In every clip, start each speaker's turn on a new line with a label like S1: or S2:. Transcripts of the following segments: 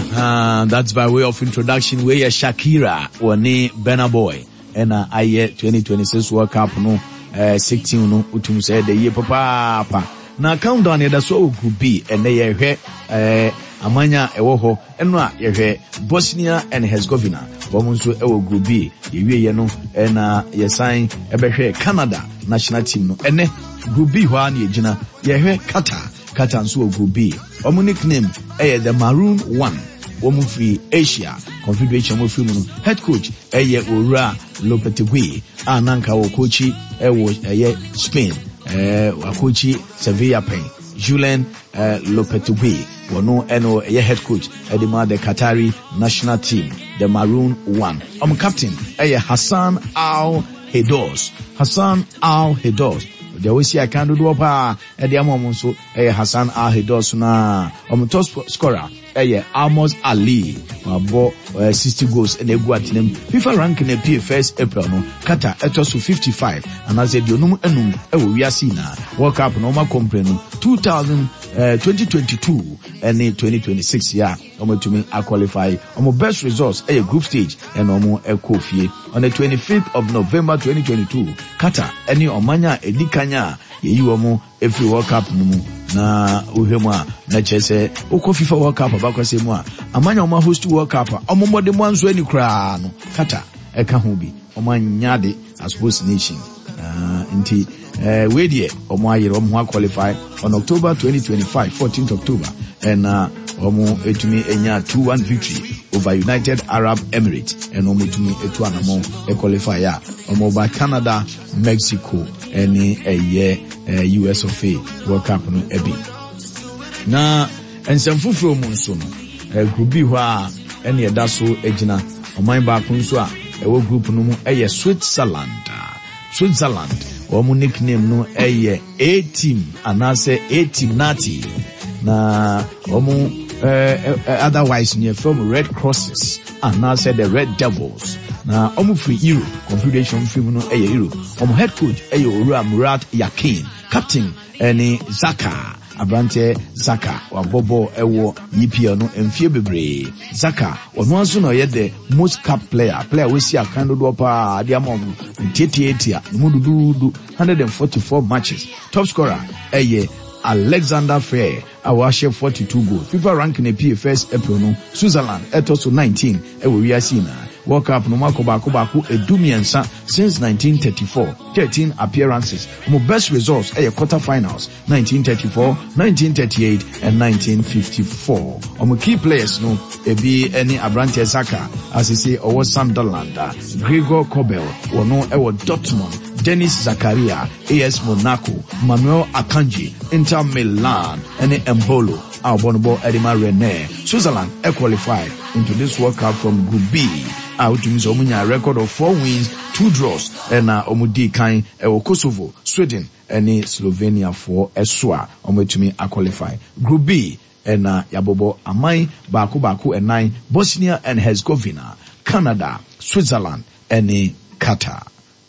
S1: That's by way of introduction. Where Shakira wani Burna Boy and I 2026 World Cup no 16 no utum say the year papa. Na countdown e da so group B and they hwe amanya ewo ho eno a ye hwe Bosnia and Herzegovina bomo nso ewo group B ye ye no na ye sign ebehwe Canada national team no ene group B ho an ye gina ye hwe Qatar nso group B omo nickname the Maroon 1 woman free Asia Confederation of Female head coach Ora Lopetegui ananka wo coachi ewo Spain wakochi Sevilla Pen Julen Lopetegui wono eno head coach edema the Qatari national team the Maroon 1 captain Hassan Al Heidos the OC I can do pa the amom so Hassan Al Heidos na top scorer Amos Ali abo 60 goals and egu atinem FIFA ranking na first April no Qatar etos 55 and as the onum enum ewo wiase na World Cup no ma compare no 2022 and 2026 year to qualify best results group stage and fie on the 25th of November 2022 Qatar any omanya edikanya yeyi omo every World Cup no na uhemu a na chese uko FIFA World Cup abakose mu a amanya oma host World Cup omomode mu anso ani kra no Qatar eka ho bi omanyade as host nation nti we die omo ayere omo qualify on October 2025 14th October and omo etumi enya 2-1 victory over United Arab Emirates and omo etumi etu anamo qualify ya omo ba Canada Mexico any US of A World Cup no ebi na ensemfufuro mu nso no group B ho a ene eda so egina oman ba ko nso a ewo group no mu Switzerland omo nickname no A team anase A team nati na omo otherwise near from Red Crosses anase the Red Devils na omo free Europe Confederation film no Europe omo head coach Ora Murat Yakin captain any Zaka Abrante Zaka wabobo ewo EPL no emfie bebre Zaka ono anso no ye the most cap player we see akando do pa ade amom tietia no dudu 144 matches top scorer Alexander Fair awashe 42 goals FIFA ranking na first April no Switzerland etoso 19 ewo wiase na World Cup no makobako edumiensa since 1934 13 appearances best results quarter finals 1934 1938 and 1954 key players no ebi any Abrante Zaka as I say owo Sunderland Gregor Kobel wono ewo Dortmund Dennis Zakaria AS Monaco Manuel Akanji Inter Milan and Embolo Bonobo Edima Rene Switzerland qualified into this World Cup from Group B out to Mizomunya record of 4 wins 2 draws and omudi kan Kosovo Sweden and Slovenia for Eswa omutumi qualify Group B and yabobo amai baku and 9 Bosnia and Herzegovina Canada Switzerland and Qatar.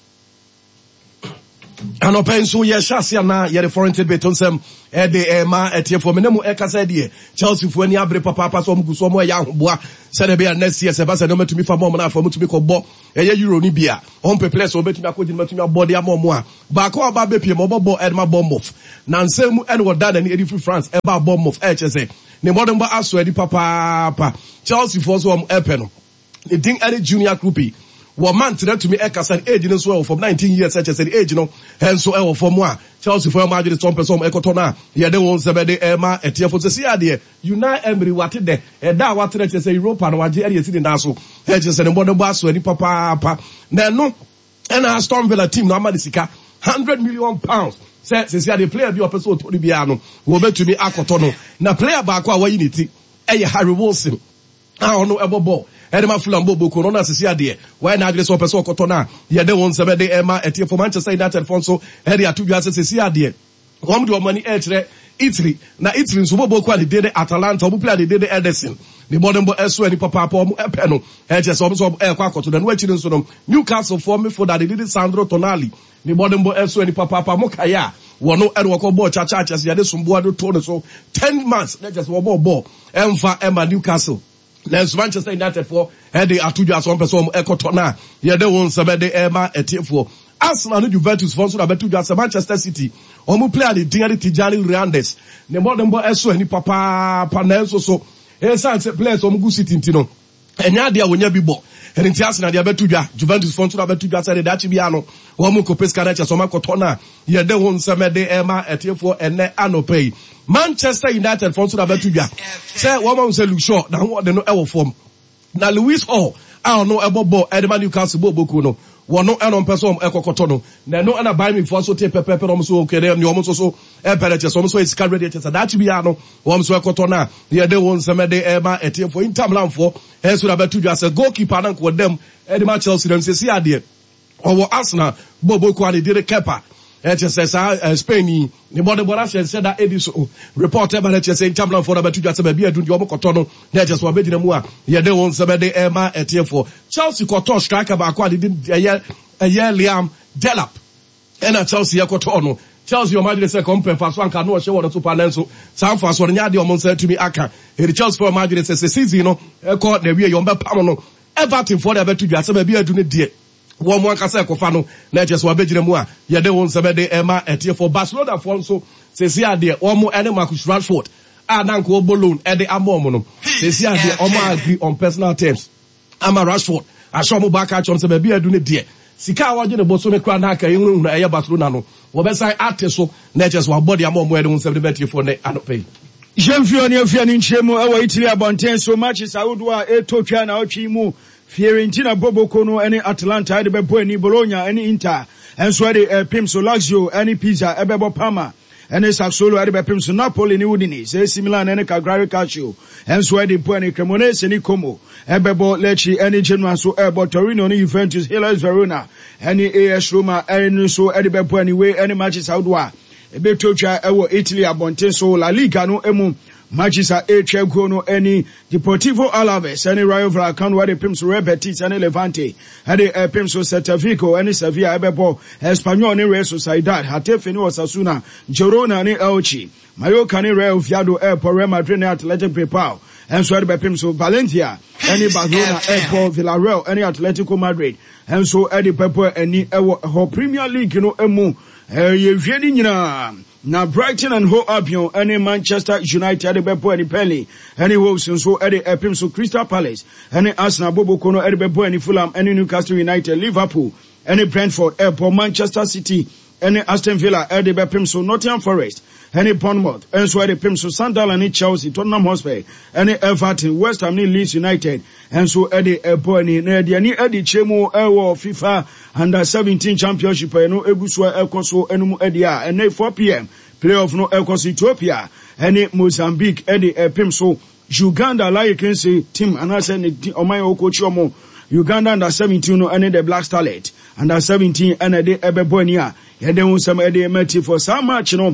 S2: Ano penso ye shasia na ye foreign trade beton sem de ma etiefo menemu ekasa de Chelsea fu ani abre papa so mguso mo ya hoboa se de be next year se ba se no metumi fa mo na fa mutumi ko bo euro ni bia on place o betumi akodi metumi abode amomo a ba ko ba be pie mo bo Edma Bournemouth na nsem ene woda na ni edi France e ba Bournemouth chese ne modern ba aso edi papa Chelsea fu so epe no the thing any junior groupie Wa man to me ekasan age no so from 19 years such as the age no henso e wo from a Chelsea for ma some person ekoto na ye de won sebede e ma etiefo se sia de Unai Emery wate de e da wate na say Europa na waje e si na so e je se ne bodo ba so ani papa na no and Aston Villa team no amadi sika £100 million say sia the player bi opeso to bia no wo betumi akoto no na player ba ko a wayi niti e Harry Wilson ono ebobo Edema Fulham Bobo Corona Sisia de why na agreso person kotona ye de won sebe de ema etie for Manchester United fonso area atu biase Sisia de won de money echre Italy na Italy so bobo kwa de Atalanta obu player de Ederson the modern boy eso any papa omu epe no eche so kwa akoto de no achi nso no Newcastle for me for that they did Sandro Tonali the modern boy eso any papa mokaya wono ere wako ball cha ya de sumbuado to so 10 months let just wo ball emfa emma Newcastle Let's Manchester United for head atuju as one person ekotona ye de won sebede ema etiefo Arsenal and Juventus for so abetuju as Manchester City omu player the Dinari Tijani Hernandez ne mo dembo eso ani papa panel so say players omu go City ntino enya dia wonya bibo enti Arsenal dia betuju Juventus for so abetuju as de dachi bia no omu ko peska na chesoma kotona ye de won sebede ema etiefo ene anopei Manchester United for so abetuju say woman say look sure na what they no ever form na Lewis Hall I no ebobo Edema Newcastle boboku no wono enon person ekokoto no na no na buy me for so take pepe no so okere ni omo so emperature so is carry it that be ya no wo so ekoto na ye de won semede eba etie for Inter Milan for so da betuju as a goalkeeper na ko dem Edema Chelsea dem se si ade owo Arsenal boboku ade dire kepa Spain ni body bora said that edison report about it say Inter Milan for da betuju as be bia du di omo koto no na just wa be gina mu a ye de won semede eba etie for Chelsea koto striker ba kwa de Liam Delap and Chelsea koto no Chelsea o imagine say compare for so anka no she wo to panel so San Francisco nya de o say to me aka e Chelsea for imagine say season no e ko na wie yo mbe pam no Everton for da betuju as be bia du ne die wo mo anka say kofa no na just wa be gina mu a ye de won semede ema etie for Barcelona for so say see ade wo mo ene Marcus Rashford nanko obolon e de amom no say see ade o mo agree on personal terms ama Rashford asho mo back at say be adu ne de sika awaje ne boso ne kra na aka ehunu na eye Barcelona no wo be sai ate so na just wa body amom e de 170 for ne anopay
S3: Jemfio ne afia ne nchemu e wa Italy abonten so matches awodo a etotwa na otwi mu Fiorentina Boboko no ene Atalanta de bebo ani Bologna ene Inter enso de Pimso Lazio ene Pisa ebebo Parma ene Sassuolo ade be Pimso Napoli ni Udinese AC Milan ene Cagliari Calcio enso de po ene Cremonese ni Como ebebo Lecce ene Genoa so ebo Torino ni Juventus Hellas Verona ene AS Roma ene so ade bebo ani we ene matches outdoor ebetotwa ewo Italy abonten so La Liga no emu matches are Chego no any Deportivo Alaves any Rayo Vallecano where the Pimso Real Betis any Levante and the Pimso Celta Vigo any Sevilla ebebo Espanyol ni Real Sociedad Getafe ni Osasuna Girona ni Elche Mallorca ni Real Oviedo Real Madrid ni Athletic Bilbao and so the Pimso Valencia any Barcelona Villarreal any Atletico Madrid and so Eddie Pepper any Premier League you know emu ye hwedi nyina na Brighton and Hove Albion any Manchester United the bebo any Penny any Wolves so any Pimso Crystal Palace any Arsenal Boboko no any bebo any Fulham any Newcastle United Liverpool any Brentford Airport Manchester City any Aston Villa any Pimso Nottingham Forest any Bournemouth and so any Pimso Sunderland any Chelsea Tottenham Hotspur any Everton West Ham any Leeds United and so any any Eddie Chemo ewo FIFA under 17 championship no egusua ekoso enum edia and 4 p.m. playoff no ekoso Ethiopia any Mozambique any Pimso Uganda like you can say team and I said omayo coach omo Uganda under 17 no any the Black Starlet under 17 and the ebebonia ye dey some ede meti for some match no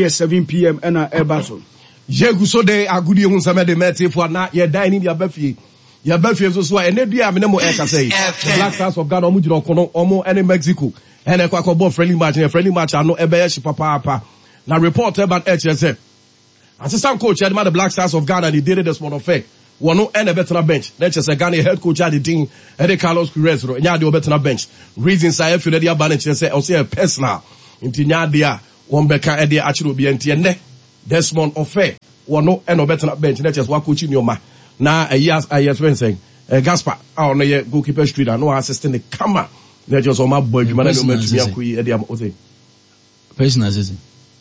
S3: 7 p.m. and ebaso
S2: Jeguso de agudi hun some de meti for na ye dine in your bafie ya bafie so so ene dua me ne mo eka say Black Stars of Ghana omu jiro kono omo ene Mexico ene kwa ko friendly match ano ebe ye shi papa na report about HSF assistant coach Edema the Black Stars of Ghana they did this one affair wono ene better bench let's say Ghana head coach ade din ede Carlos Queiroz ro nya de better bench reasons I feel dey aba na say o say personal inti nya de a won beka ede a chiro bi enti ene Desmond Ofe wono ene better bench let's wa coach ni oma na yes when saying Gaspar no ye goalkeeper street no assistant the camera they just on my boy you man no me to me akui e dey am o say
S4: personal season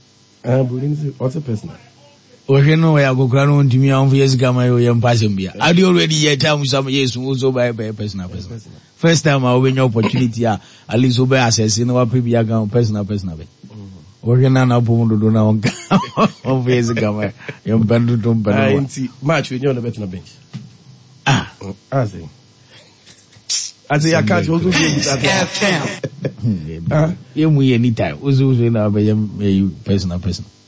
S2: what's a personal
S4: o no ya gokura no ntimi am yes gama yo ye mpasem bia ade already ye time some yes so by personal first time I will opportunity at least obey assess no wa bia gama personal be o na bomo do na on of yes gama ye mpandu to mpandu
S2: anti match we no better bench I say I can't also do that.
S4: You mu anytime. Also na be personal.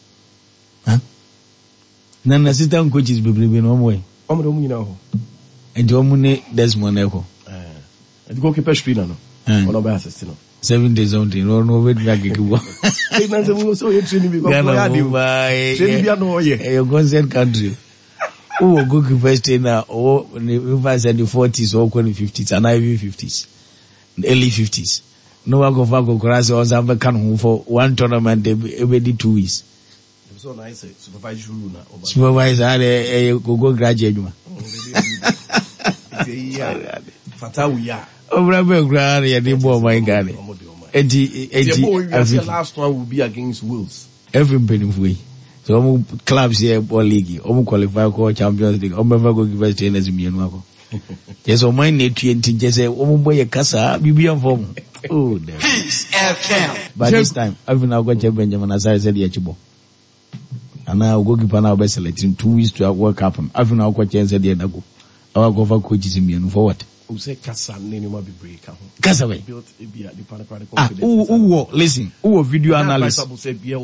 S4: Na assistant coaches be no way.
S2: Omo do mu nyina ho.
S4: And omo ne Desmond Eko.
S2: And go keep a street no. Ono be assist no.
S4: 7 days on the no wait back go.
S2: Hey man, so you training me go for radio. Training bia no ye.
S4: Your consent country. Oh, goalkeeper trainer, if I said the 40s or the 50s, and even 50s, early 50s. No one go for Gokurasi or Zambakan for one tournament every 2 weeks.
S2: So nice, supervisor.
S4: Supervisor, a go graduate.
S2: Fatawuya.
S4: Oh, Rabbi Granny, and the boy, my God.
S2: The last one will be against Wolves.
S4: Every penny way. So, clubs here, or league, qualify for Champions League, go give us trainers in Mianwako. Yes, or my nutrient, just say, boy, a casa, be on form. Oh, by this time, I've now got Benjamin as I said, Yachibo. And now go keep an hour best selecting 2 weeks to work happen. I've now got chance at the end ago. I'll go for coaches in Mian for what?
S2: Who say Casa, name will be break.
S4: Casaway. Listen, video analysis.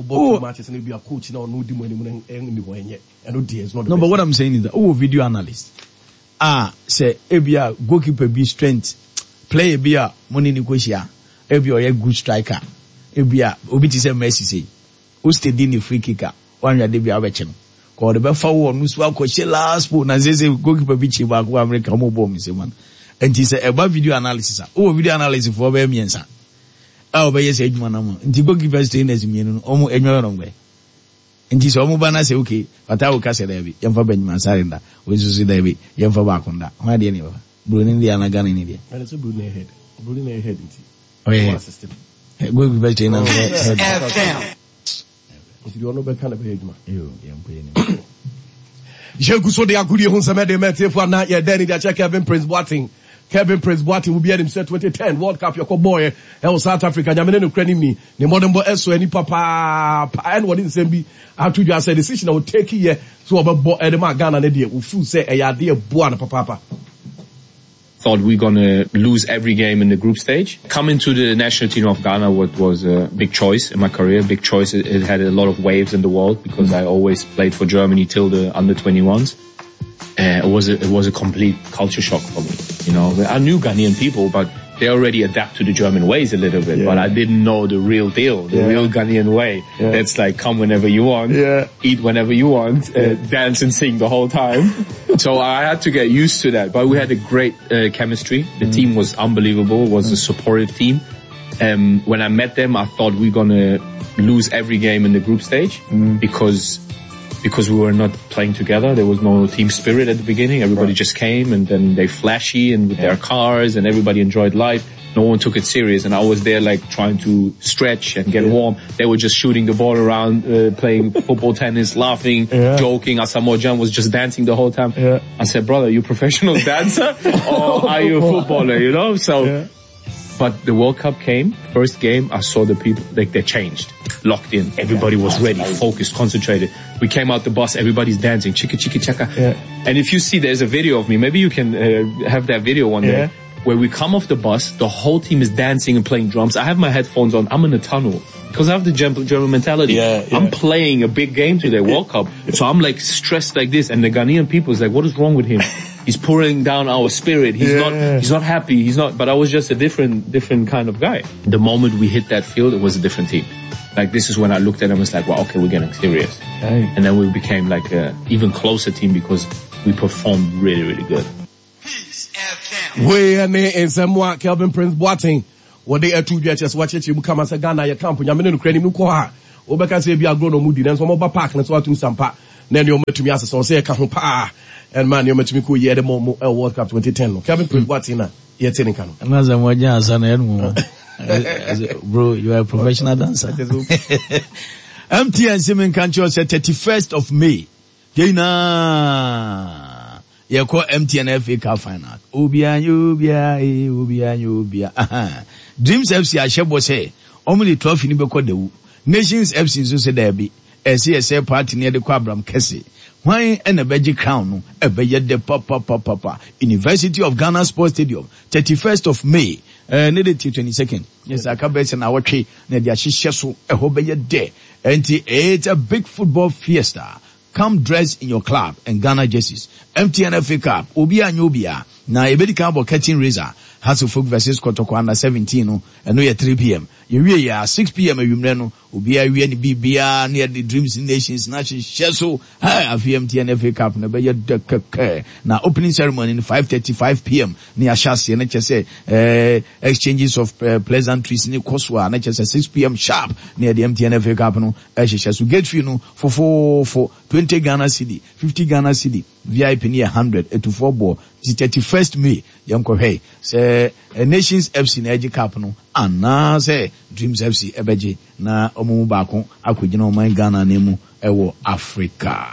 S4: No, but what I'm saying is that, video analyst. Say, Ebia, goalkeeper be strength. Play Ebia, money negotia. Ebia, a good striker. Ebia, Obiti say Messi say. Who stayed in the free kicker? One year, Debia Wetchem. Call the Beffa one, Muswa, Coche last spoon, and say, goalkeeper be cheap, go America, more bomb, say one. And he said, about video analysis. Video analysis for Bemian, sir. Oh, but yes, man, and the goalkeeper trainers in Mian, almost anywhere on way. And this Omubana say, okay, but I will cast a David, Yamfa Benjamin Sarinda, which is David, Yamfa Bakunda. Why do you Brunin the Anagan in India?
S2: And it's a Brunin head. Brunin head.
S4: Oh, yeah. Goalkeeper trainers.
S2: If you know better, kind of head, man.
S4: You,
S2: Jeguso de Agudi Hunsamede Mete for now, yeah, Danny, that check Kevin Prince Boateng. Kevin Prince Boateng will be at himself 2010 World Cup, your boy, South Africa, Yamene Ukraine, the modern boy, so any papa, and what is be after you said decision I will take here, so about Edema Ghana, and idea, who say a idea, Buana Papa.
S5: Thought we're gonna lose every game in the group stage. Coming to the national team of Ghana was a big choice in my career. Big choice. It had a lot of waves in the world because I always played for Germany till the under 21s. It was a complete culture shock for me. You know, I knew Ghanaian people, but they already adapt to the German ways a little bit. Yeah. But I didn't know the real deal, the real Ghanaian way. Yeah. That's like come whenever you want, eat whenever you want, dance and sing the whole time. So I had to get used to that. But we had a great chemistry. The team was unbelievable. It was a supportive team. When I met them, I thought we're gonna lose every game in the group stage because we were not playing together. There was no team spirit at the beginning. Everybody just came and then they flashy and with their cars and everybody enjoyed life. No one took it serious and I was there like trying to stretch and get warm. They were just shooting the ball around, playing football, tennis, laughing, joking. Asamoah Gyan was just dancing the whole time. I said, brother, are you a professional dancer or are you a footballer, you know? So, but the World Cup came, first game, I saw the people, like they changed, locked in. Everybody was ready, focused, concentrated. We came out the bus, everybody's dancing, chicka, chicka, chaka. And if you see, there's a video of me, maybe you can have that video one day, where we come off the bus, the whole team is dancing and playing drums. I have my headphones on, I'm in a tunnel. Because I have the German mentality. I'm playing a big game today, World Cup. So I'm like stressed like this, and the Ghanaian people is like, what is wrong with him? He's pouring down our spirit. He's not happy. But I was just a different kind of guy. The moment we hit that field, it was a different team. Like this is when I looked at them and was like, wow, okay, we're getting serious. And then we became like a even closer team because we performed really, really good.
S2: We in some Kelvin Prince Boateng. What they are two just watch it, you come as a Ghana, your camp, and you're Ukraine, you call her. Obeka say be a grown moody, then some over park, and so to some part. Then you're to me as a say, Kahupa, and man, you're to me cool, yeah, the World Cup 2010. Kevin Prince Boateng, yeah, Tenikano.
S4: Another Moja, son, bro, you are a professional dancer. MTN Simen Kancho said 31st of May. Jena. You call MTN FA Cup final. Ubia. Dreams FC Ashebo say, only 12 in the Nations FC so say there be. SCSA party near the Kwabram Kese. Why and a Beji crown, a Beja de Papa. University of Ghana Sports Stadium, 31st of May, needed till 22nd. Yes, I can bet an hour tree, Nadia Shishasu, a Hobeya day. And it's a big football fiesta. Come dress in your club and Ghana jerseys. MTN FA Cup, Ubia. Na ebedi kambo catching razor. Hasselfolk versus Kotoko under 17 no, and we at 3 p.m. You are 6 p.m. You Ubia ni Bibia near the Dreams Nations National Sheso a VMT FA Cup na be na opening ceremony in 5:35 p.m. near Shasi na chese exchanges of pleasantries ni Koswa na chese 6 p.m. sharp near the MTN FA Cup no Sheso gate fee no for 20 Ghana cedi 50 Ghana cedi VIP near 100 to 4 ball the 31st May yamko hey say Nations FC na Eji Cup no ana say Dreams FC ebeje na omu baako akogina oman Ghana nemu ewo Africa.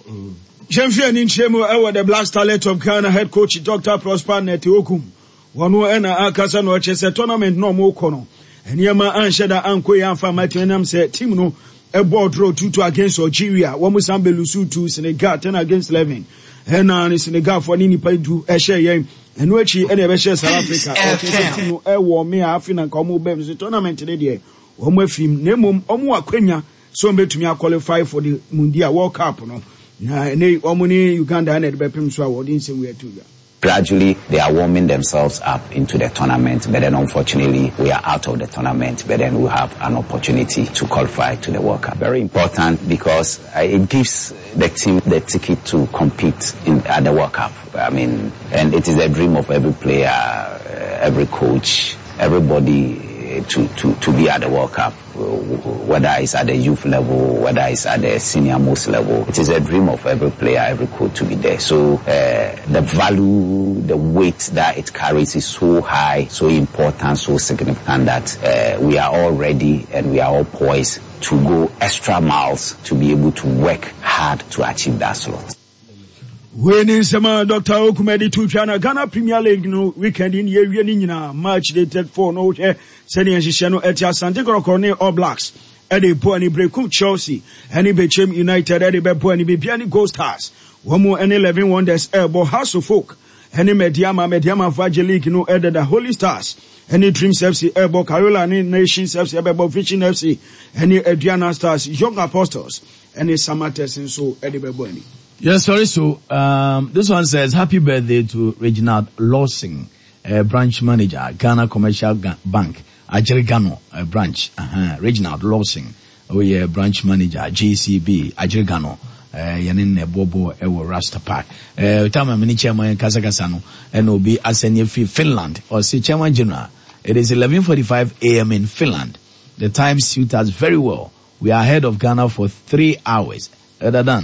S3: Champion in Chemo ewo the Black Starlet of Ghana head coach Dr. Prosper Netiokum. Wonu ena akasa no chese tournament no mo kono. Eniyama ansheda anko ya fa matenam say team no a board draw 2-2 against Algeria. Womu sambe lusu 2 Senegal 10 against 11. Ena ni Senegal for nini pa du ehye yen. Enu echi ene be share South Africa. Okay, team no ewo me afina nka omo bem so tournament dey there. Omo afim nemom omo akwanya so mbetumi qualify for the Mundial World Cup no. Na ne omo ni Uganda na dey bepem so award nsem we atuga.
S6: Gradually, they are warming themselves up into the tournament, but then unfortunately, we are out of the tournament, but then we have an opportunity to qualify to the World Cup. Very important because it gives the team the ticket to compete at the World Cup. I mean, and it is a dream of every player, every coach, everybody to be at the World Cup, whether it's at the youth level, whether it's at the senior most level. It is a dream of every player, every coach to be there. So the value, the weight that it carries is so high, so important, so significant that we are all ready and we are all poised to go extra miles to be able to work hard to achieve that slot.
S3: Winning Sama Dr. Okumedi Tuchana Ghana Premier League no weekend in year nyina March dated 4 no sending Shishano Etia Sante Korokone All Blacks Eddie Boani Brekum Chelsea Any Bechem United Eddie Boani Bibiani Gold Stars one more and 11 wonders Elbow Hasselfolk Any Mediama Vajay League no Eddie the Holy Stars Any Dreams FC Elbow Carola Any Nations FC Elbow Vision FC Any Adriana Stars Young Apostles Any Samates and so Eddie Boani.
S4: Yes, sorry. So, this one says, happy birthday to Reginald Lawson, branch manager, Ghana Commercial Bank, Ajirigano, branch, Reginald Lawson, branch manager, JCB, Ajirigano, Yanin Bobo, Rasta Park. Tama mini chairman Kazakasano, NOB, Asenyefi, Finland, or say chairman general. It is 11:45 a.m. in Finland. The time suits us very well. We are ahead of Ghana for 3 hours. Other than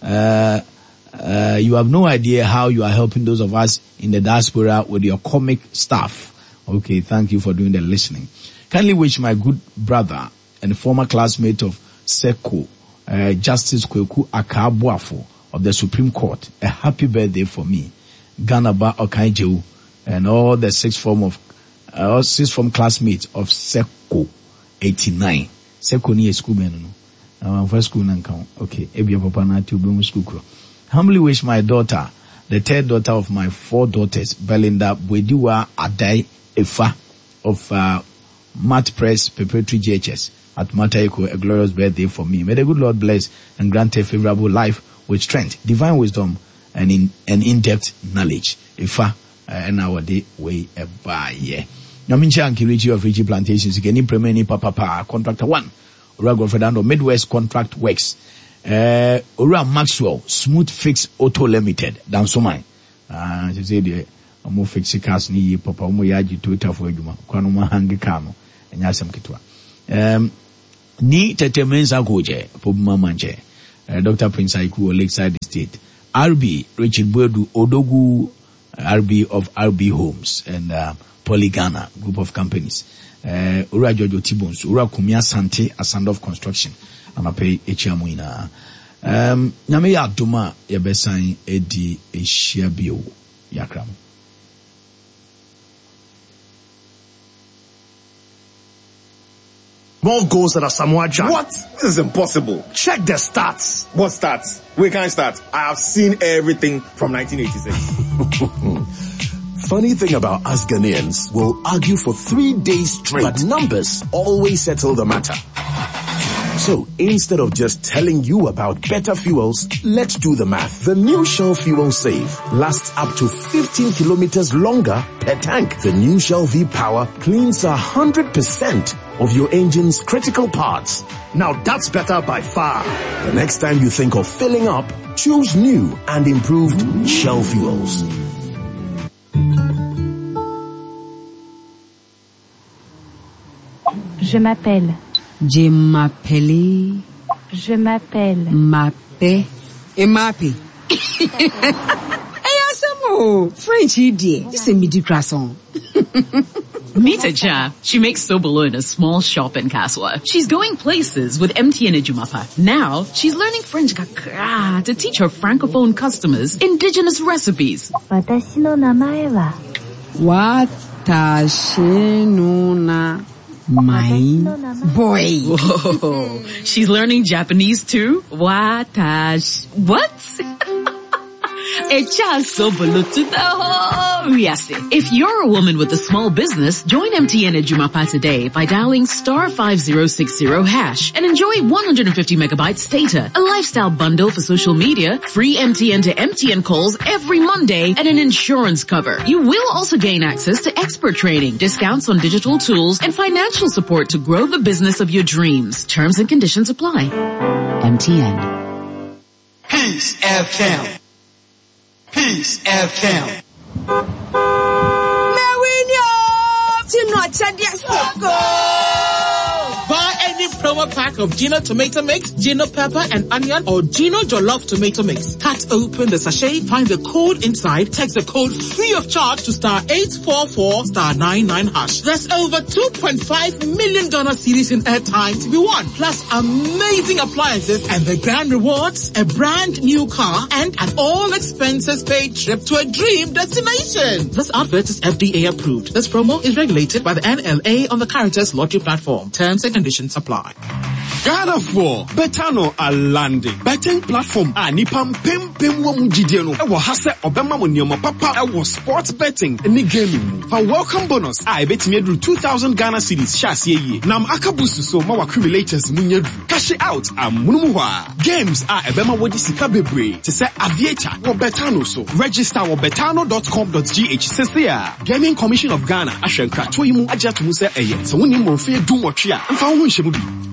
S4: you have no idea how you are helping those of us in the diaspora with your comic stuff. Okay, thank you for doing the listening. Kindly wish my good brother and former classmate of SECO, Justice Kweku Akabuafo of the Supreme Court, a happy birthday for me. Ghana Ba Okaijeu and all the sixth form classmates of SECO 89. SECO ni school men. First school nankao. Okay. Ebia papa na ti obi school kro. Humbly wish my daughter, the third daughter of my 4 daughters, Belinda Bwediwa Adai Efa of Mat Press Preparatory GHS at Mataiko, a glorious birthday for me. May the good Lord bless and grant a favorable life with strength, divine wisdom, and in-depth knowledge. Efa and our day way by yeah. Namincha Kirichi of Richie Plantations again in Premeni Papa Contractor 1. Urago Fernando Midwest Contract Works. Ura Maxwell Smooth Fix Auto Limited. Down so mine. She said the omo fix cars ni papa omo yaji Twitter for eduma. Kwano ma hangi kamo. Enyasem kitwa. Ni tete mensa koje pobuma manche. Dr. Prince Aiku Lakeside State. RB Richard Bwedu Odogu RB of RB Homes and Polygana group of companies. Ura Jojo Tibons, Ura Kumia Sante, a Sand of Construction, Amape Echiamuina. Nyame ya duma ya besan edi eshiabio yakram.
S2: More goals than Asamoah Gyan.
S7: What? This is impossible.
S2: Check the stats.
S7: What stats? We can't start. I have seen everything from 1986.
S2: Funny thing about us Ghanaians, we'll argue for 3 days straight, but numbers always settle the matter.
S8: So, instead of just telling you about better fuels, let's do the math. The new Shell Fuel Save lasts up to 15 kilometers longer per tank. The new Shell V-Power cleans 100% of your engine's critical parts. Now that's better by far. The next time you think of filling up, choose new and improved Shell Fuels.
S9: Je m'appelle.
S10: Je m'appelle.
S9: Je m'appelle.
S10: Mape. Emape. Hey, Asamo. French idiot. This is midi croissant.
S11: Meet Aja. She makes Sobolo in a small shop in Kaswa. She's going places with MTN Ejumapa. Now, she's learning French kakra to teach her francophone customers indigenous recipes.
S9: Watashi no namae wa.
S10: Watashi no na. My boy.
S11: Whoa. She's learning Japanese too? Watashi. What? If you're a woman with a small business, join MTN Ejumapa today by dialing *5060# and enjoy 150 megabytes data, a lifestyle bundle for social media, free MTN to MTN calls every Monday, and an insurance cover. You will also gain access to expert training, discounts on digital tools, and financial support to grow the business of your dreams. Terms and conditions apply. MTN.
S12: Peace FM. Peace FM.
S13: Buy any promo pack of Gino tomato mix, Gino pepper and onion, or Gino jollof tomato mix. Cut open the sachet, find the code inside, text the code free of charge to *844*99#. There's over $2.5 million series in airtime to be won, plus amazing appliances and the grand rewards, a brand new car, and an all expenses paid trip to a dream destination. This advert is FDA approved. This promo is regulated by the NLA on the Caritas Lottery platform. Terms and conditions apply.
S14: Ghana for Betano a landing. Betting platform a nipam pim wamu jidiano. Ewa hase obema mo niyoma papa. Ewa sports betting ni gaming. For welcome bonus, I bet me do 2,000 Ghana cedis shasi ye. Nam akabusu so ma accumulators munyedru. Cash it out munumuwa. Games are ebema wodi sika bebre. To say aviator or Betano so. Register or betano.com.gh. Sesia. Gaming Commission of Ghana. Ashenka. Toyimu ajatu muse eye. So wuni mo fe do what ya. Mfa wun shemubi.